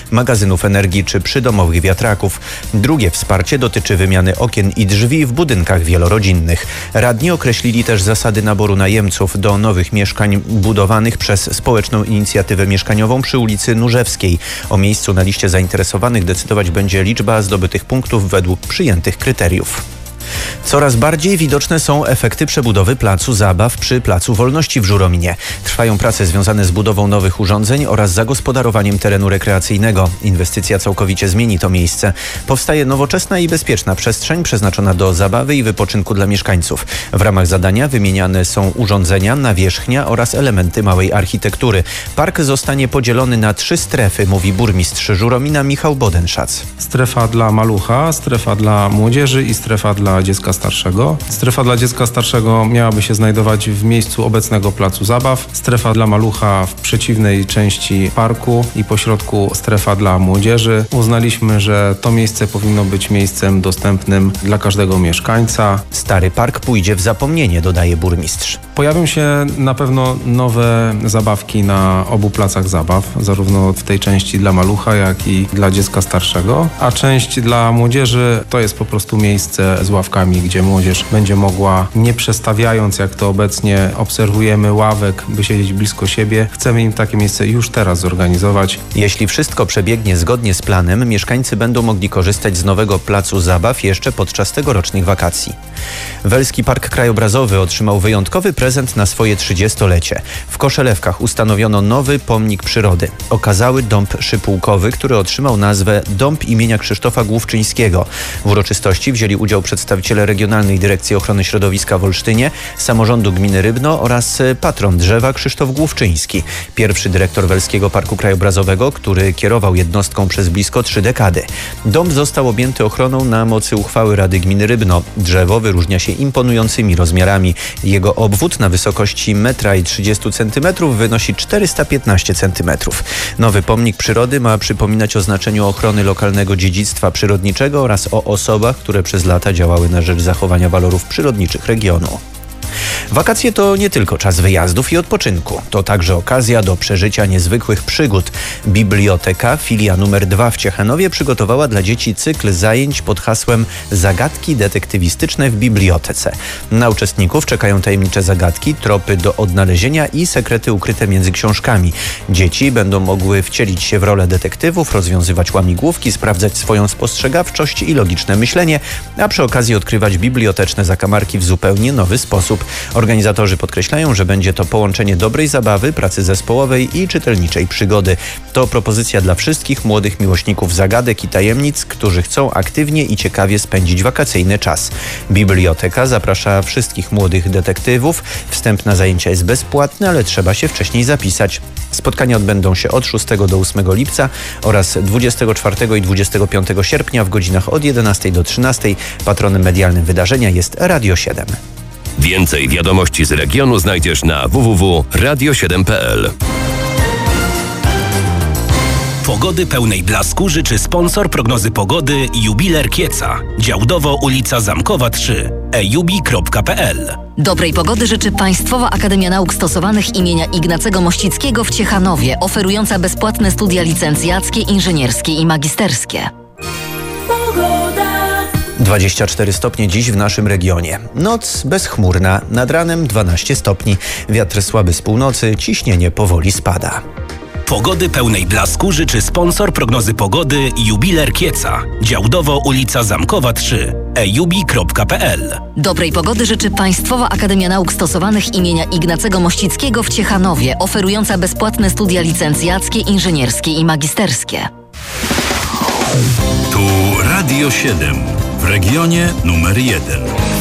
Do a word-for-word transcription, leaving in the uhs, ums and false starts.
magazynów energii czy przydomowych wiatraków. Drugie wsparcie dotyczy wymiany okien i drzwi w budynkach wielorodzinnych. Radni określili też zasady naboru najemców do nowych mieszkań budowanych przez Społeczną Inicjatywę Mieszkaniową przy ulicy Nurzewskiej. O miejscu na liście zainteresowanych decydować będzie liczba zdobytych punktów według przyjętych kryteriów. Coraz bardziej widoczne są efekty przebudowy placu zabaw przy Placu Wolności w Żurominie. Trwają prace związane z budową nowych urządzeń oraz zagospodarowaniem terenu rekreacyjnego. Inwestycja całkowicie zmieni to miejsce. Powstaje nowoczesna i bezpieczna przestrzeń przeznaczona do zabawy i wypoczynku dla mieszkańców. W ramach zadania wymieniane są urządzenia, nawierzchnia oraz elementy małej architektury. Park zostanie podzielony na trzy strefy, mówi burmistrz Żuromina Michał Bodenszac. Strefa dla malucha, strefa dla młodzieży i strefa dla dziecka starszego. Strefa dla dziecka starszego miałaby się znajdować w miejscu obecnego placu zabaw. Strefa dla malucha w przeciwnej części parku i pośrodku strefa dla młodzieży. Uznaliśmy, że to miejsce powinno być miejscem dostępnym dla każdego mieszkańca. Stary park pójdzie w zapomnienie, dodaje burmistrz. Pojawią się na pewno nowe zabawki na obu placach zabaw, zarówno w tej części dla malucha, jak i dla dziecka starszego, a część dla młodzieży to jest po prostu miejsce z ławkami, gdzie młodzież będzie mogła, nie przestawiając, jak to obecnie obserwujemy, ławek, by siedzieć blisko siebie. Chcemy im takie miejsce już teraz zorganizować. Jeśli wszystko przebiegnie zgodnie z planem, mieszkańcy będą mogli korzystać z nowego placu zabaw jeszcze podczas tegorocznych wakacji. Welski Park Krajobrazowy otrzymał wyjątkowy prezent na swoje trzydziestolecie. W Koszelewkach ustanowiono nowy pomnik przyrody. Okazały dąb szypułkowy, który otrzymał nazwę Dąb imienia Krzysztofa Główczyńskiego. W uroczystości wzięli udział przedstawiciele Regionalnej Dyrekcji Ochrony Środowiska w Olsztynie, samorządu gminy Rybno oraz patron drzewa Krzysztof Główczyński. Pierwszy dyrektor Welskiego Parku Krajobrazowego, który kierował jednostką przez blisko trzy dekady. Dąb został objęty ochroną na mocy uchwały Rady Gminy Rybno. Drzewo wyróżnia się imponującymi rozmiarami. Jego obwód na wysokości metra i trzydziestu centymetrów wynosi czterysta piętnaście centymetrów. Nowy pomnik przyrody ma przypominać o znaczeniu ochrony lokalnego dziedzictwa przyrodniczego oraz o osobach, które przez lata działały na rzecz zachowania walorów przyrodniczych regionu. Wakacje to nie tylko czas wyjazdów i odpoczynku. To także okazja do przeżycia niezwykłych przygód. Biblioteka, filia numer dwa w Ciechanowie, przygotowała dla dzieci cykl zajęć pod hasłem Zagadki detektywistyczne w bibliotece. Na uczestników czekają tajemnicze zagadki, tropy do odnalezienia i sekrety ukryte między książkami. Dzieci będą mogły wcielić się w rolę detektywów, rozwiązywać łamigłówki, sprawdzać swoją spostrzegawczość i logiczne myślenie, a przy okazji odkrywać biblioteczne zakamarki w zupełnie nowy sposób. Organizatorzy podkreślają, że będzie to połączenie dobrej zabawy, pracy zespołowej i czytelniczej przygody. To propozycja dla wszystkich młodych miłośników zagadek i tajemnic, którzy chcą aktywnie i ciekawie spędzić wakacyjny czas. Biblioteka zaprasza wszystkich młodych detektywów. Wstęp na zajęcia jest bezpłatny, ale trzeba się wcześniej zapisać. Spotkania odbędą się od szóstego do ósmego lipca oraz dwudziestego czwartego i dwudziestego piątego sierpnia w godzinach od jedenastej do trzynastej. Patronem medialnym wydarzenia jest Radio siedem. Więcej wiadomości z regionu znajdziesz na w w w kropka radio siedem kropka p l. Pogody pełnej blasku życzy sponsor prognozy pogody Jubiler Kieca. Działdowo ulica Zamkowa trzy. e jubi kropka p l. Dobrej pogody życzy Państwowa Akademia Nauk Stosowanych imienia Ignacego Mościckiego w Ciechanowie, oferująca bezpłatne studia licencjackie, inżynierskie i magisterskie. dwadzieścia cztery stopnie dziś w naszym regionie. Noc bezchmurna, nad ranem dwanaście stopni. Wiatr słaby z północy, ciśnienie powoli spada. Pogody pełnej blasku życzy sponsor prognozy pogody Jubiler Kieca. Działdowo ulica Zamkowa trzy. e jubi kropka p l. Dobrej pogody życzy Państwowa Akademia Nauk Stosowanych imienia Ignacego Mościckiego w Ciechanowie, oferująca bezpłatne studia licencjackie, inżynierskie i magisterskie. Tu Radio siedem w regionie numer jeden.